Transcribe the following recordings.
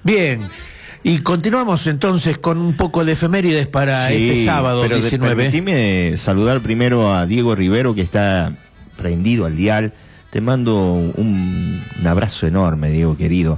Bien, y continuamos entonces con un poco de efemérides para este sábado pero 19. Permitime saludar primero a Diego Rivero, que está prendido al dial. Te mando un abrazo enorme, Diego querido.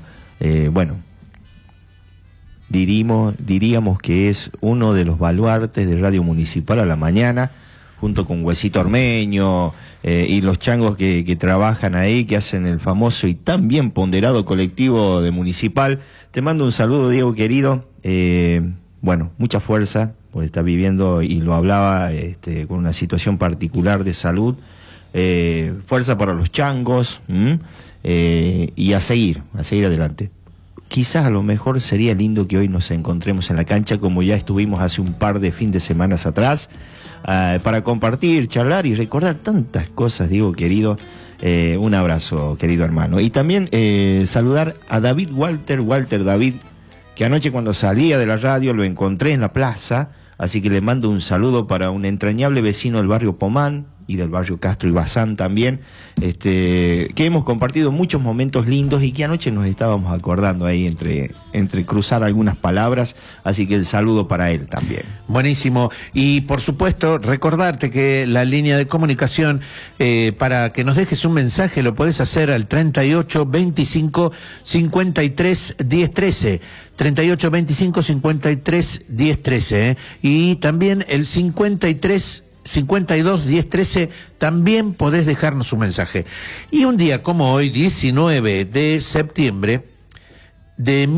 Diríamos que es uno de los baluartes de Radio Municipal a la mañana, junto con Huesito Ormeño y los changos que trabajan ahí, que hacen el famoso y tan bien ponderado colectivo de Municipal. Te mando un saludo, Diego querido. Mucha fuerza, porque está viviendo, y lo hablaba, con una situación particular de salud. Fuerza para los changos, y a seguir adelante. Quizás a lo mejor sería lindo que hoy nos encontremos en la cancha, como ya estuvimos hace un par de fin de semanas atrás, para compartir, charlar y recordar tantas cosas, Diego querido. Un abrazo, querido hermano. Y también saludar a David Walter David, que anoche cuando salía de la radio lo encontré en la plaza, así que le mando un saludo para un entrañable vecino del barrio Pomán y del barrio Castro y Bazán también, que hemos compartido muchos momentos lindos y que anoche nos estábamos acordando ahí entre cruzar algunas palabras, así que el saludo para él también. Buenísimo, y por supuesto recordarte que la línea de comunicación para que nos dejes un mensaje lo podés hacer al 38 25 53 10 13, 38 25 53 10 13, y también el 52 10 13, también podés dejarnos un mensaje. Y un día como hoy, 19 de septiembre de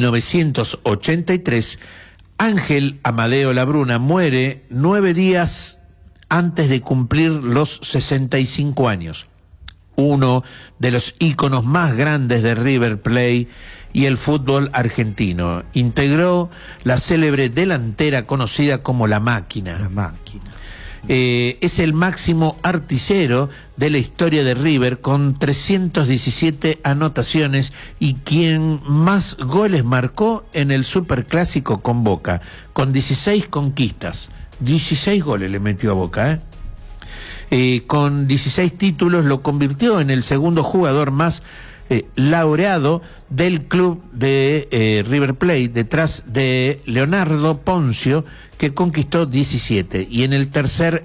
1983, Ángel Amadeo Labruna muere 9 días antes de cumplir los 65 años. Uno de los íconos más grandes de River Plate y el fútbol argentino. Integró la célebre delantera conocida como La Máquina. La Máquina. Es el máximo artillero de la historia de River, con 317 anotaciones, y quien más goles marcó en el Superclásico con Boca, con 16 conquistas. 16 goles le metió a Boca, con 16 títulos lo convirtió en el segundo jugador más laureado del club de River Plate, detrás de Leonardo Poncio, que conquistó 17, y en el tercer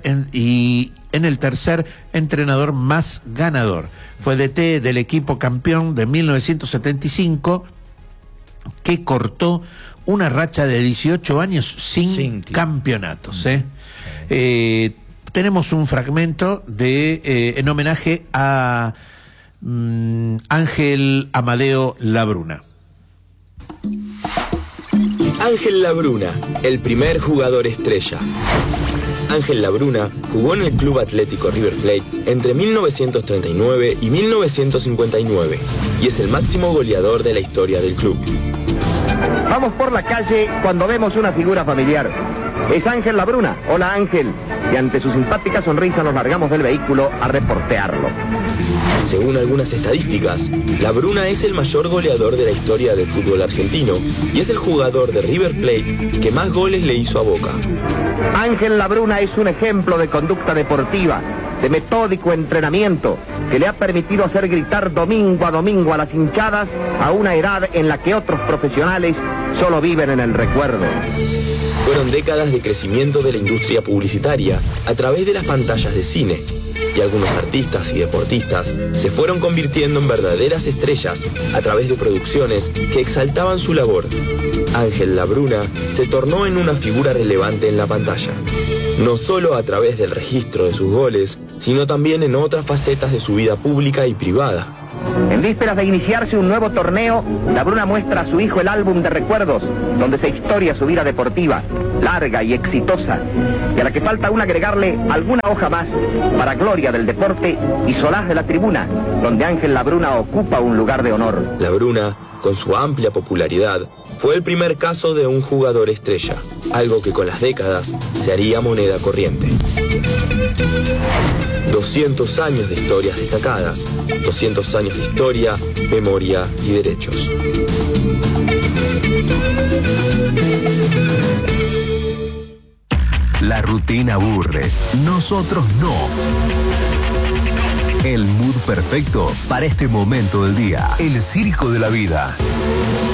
entrenador más ganador. Fue DT del equipo campeón de 1975, que cortó una racha de 18 años sin campeonatos. Tenemos un fragmento en homenaje a Ángel Amadeo Labruna. Ángel Labruna, el primer jugador estrella. Ángel Labruna jugó en el Club Atlético River Plate entre 1939 y 1959 y es el máximo goleador de la historia del club. Vamos por la calle cuando vemos una figura familiar. Es Ángel Labruna. Hola, Ángel. Y ante su simpática sonrisa nos largamos del vehículo a reportearlo. Según algunas estadísticas, Labruna es el mayor goleador de la historia del fútbol argentino y es el jugador de River Plate que más goles le hizo a Boca. Ángel Labruna es un ejemplo de conducta deportiva, de metódico entrenamiento, que le ha permitido hacer gritar domingo a domingo a las hinchadas a una edad en la que otros profesionales solo viven en el recuerdo. Fueron décadas de crecimiento de la industria publicitaria a través de las pantallas de cine, y algunos artistas y deportistas se fueron convirtiendo en verdaderas estrellas a través de producciones que exaltaban su labor. Ángel Labruna se tornó en una figura relevante en la pantalla, no solo a través del registro de sus goles, sino también en otras facetas de su vida pública y privada. En vísperas de iniciarse un nuevo torneo, Labruna muestra a su hijo el álbum de recuerdos, donde se historia su vida deportiva, larga y exitosa, y a la que falta aún agregarle alguna hoja más para gloria del deporte y solaz de la tribuna, donde Ángel Labruna ocupa un lugar de honor. Labruna, con su amplia popularidad, fue el primer caso de un jugador estrella, algo que con las décadas se haría moneda corriente. 200 años de historias destacadas, 200 años de historia, memoria y derechos. La rutina aburre, nosotros no. El mood perfecto para este momento del día. El circo de la vida.